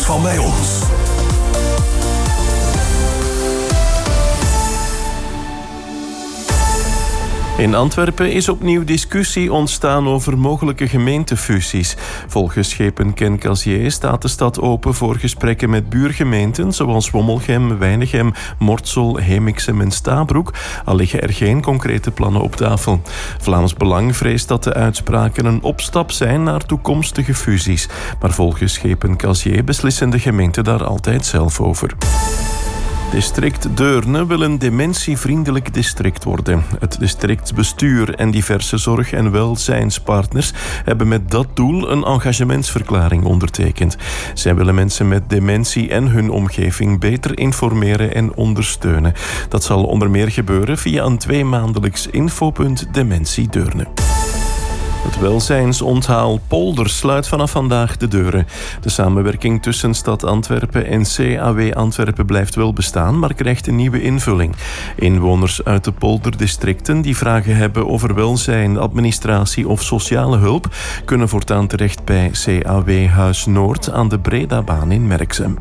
van bij ons. In Antwerpen is opnieuw discussie ontstaan over mogelijke gemeentefusies. Volgens Schepen Ken Casier staat de stad open voor gesprekken met buurgemeenten zoals Wommelgem, Weinigem, Mortsel, Hemiksem en Stabroek. Al liggen er geen concrete plannen op tafel. Vlaams Belang vreest dat de uitspraken een opstap zijn naar toekomstige fusies. Maar volgens Schepen Casier beslissen de gemeenten daar altijd zelf over. District Deurne wil een dementievriendelijk district worden. Het districtsbestuur en diverse zorg- en welzijnspartners hebben met dat doel een engagementsverklaring ondertekend. Zij willen mensen met dementie en hun omgeving beter informeren en ondersteunen. Dat zal onder meer gebeuren via een 2-maandelijks infopunt Dementie Deurne. Het welzijnsonthaal Polder sluit vanaf vandaag de deuren. De samenwerking tussen Stad Antwerpen en CAW Antwerpen blijft wel bestaan, maar krijgt een nieuwe invulling. Inwoners uit de polderdistricten die vragen hebben over welzijn, administratie of sociale hulp kunnen voortaan terecht bij CAW Huis Noord aan de Bredabaan in Merksem.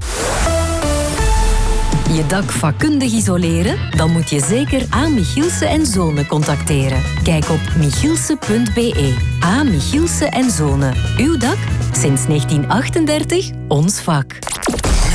Je dak vakkundig isoleren? Dan moet je zeker A. Michielsen & Zonen contacteren. Kijk op michielsen.be. A. Michielsen & Zonen. Uw dak? Sinds 1938 ons vak.